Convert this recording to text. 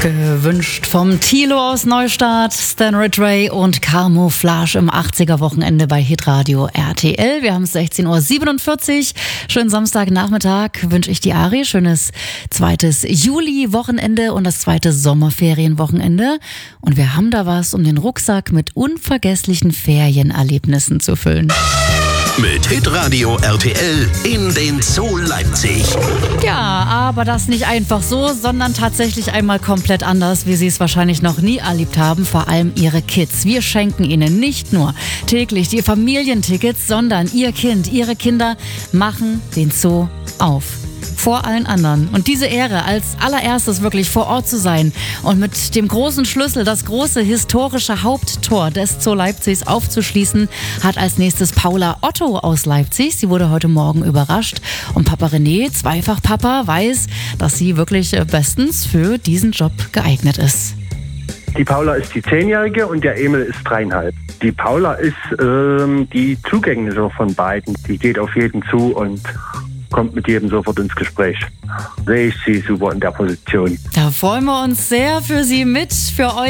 Gewünscht vom Thilo aus Neustadt, Stan Ridgway und Camouflage im 80er-Wochenende bei Hitradio RTL. Wir haben es 16.47 Uhr. Schönen Samstagnachmittag wünsche ich dir, Ari. Schönes zweites Juli-Wochenende und das zweite Sommerferienwochenende. Und wir haben da was, um den Rucksack mit unvergesslichen Ferienerlebnissen zu füllen. Mit Hitradio RTL in den Zoo Leipzig. Ja, aber das nicht einfach so, sondern tatsächlich einmal komplett anders, wie Sie es wahrscheinlich noch nie erlebt haben, vor allem Ihre Kids. Wir schenken Ihnen nicht nur täglich die Familientickets, sondern Ihr Kind, Ihre Kinder machen den Zoo auf. Vor allen anderen. Und diese Ehre, als allererstes wirklich vor Ort zu sein und mit dem großen Schlüssel das große historische Haupttor des Zoo Leipzigs aufzuschließen, hat als nächstes Paula Otto aus Leipzig. Sie wurde heute Morgen überrascht. Und Papa René, zweifach Papa, weiß, dass sie wirklich bestens für diesen Job geeignet ist. Die Paula ist die 10-Jährige und der Emil ist 3,5. Die Paula ist die Zugängliche von beiden. Die geht auf jeden zu und kommt mit jedem sofort ins Gespräch. Sehe ich sie super in der Position. Da freuen wir uns sehr für Sie mit, für euch.